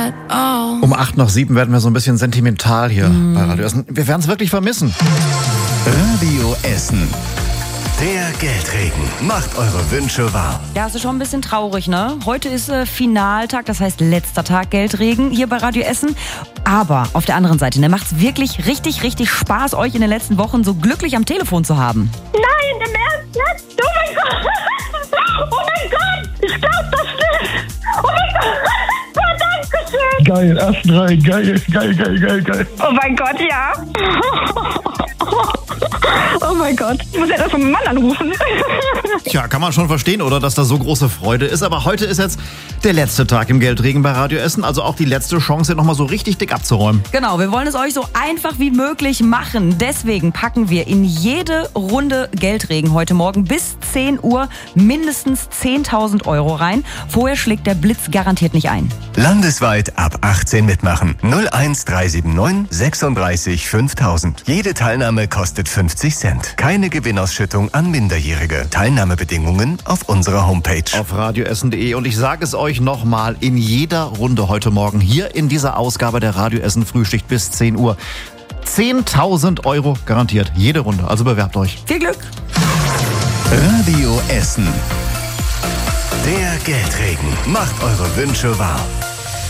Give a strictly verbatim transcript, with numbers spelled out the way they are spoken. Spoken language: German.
at all. Um acht nach sieben werden wir so ein bisschen sentimental hier mm. bei Radio Essen. Wir werden es wirklich vermissen. Radio Essen. Der Geldregen macht eure Wünsche wahr. Ja, es ist schon ein bisschen traurig, ne? Heute ist äh, Finaltag, das heißt letzter Tag Geldregen hier bei Radio Essen. Aber auf der anderen Seite, ne, macht es wirklich richtig, richtig Spaß, euch in den letzten Wochen so glücklich am Telefon zu haben. Nein, im Ernst jetzt? Oh mein Gott! Oh mein Gott! Ich glaub das nicht! Oh mein Gott! Oh, danke schön! Geil, ersten Reihe, geil, geil, geil, geil, geil. Oh mein Gott, ja! Oh mein Gott, ich muss ja das von meinem Mann anrufen. Tja, kann man schon verstehen, oder, dass da so große Freude ist. Aber heute ist jetzt der letzte Tag im Geldregen bei Radio Essen. Also auch die letzte Chance, nochmal so richtig dick abzuräumen. Genau, wir wollen es euch so einfach wie möglich machen. Deswegen packen wir in jede Runde Geldregen heute Morgen bis zehn Uhr mindestens zehntausend Euro rein. Vorher schlägt der Blitz garantiert nicht ein. Landesweit ab achtzehn mitmachen. null eins drei sieben neun sechsunddreißig fünftausend. Jede Teilnahme kostet fünfzig Cent. Keine Gewinnausschüttung an Minderjährige. Teilnahmebedingungen auf unserer Homepage. Auf radioessen punkt de. Und ich sage es euch nochmal, in jeder Runde heute Morgen hier in dieser Ausgabe der Radio Essen Frühschicht bis zehn Uhr. zehntausend Euro garantiert. Jede Runde. Also bewerbt euch. Viel Glück! Radio Essen. Der Geldregen macht eure Wünsche wahr.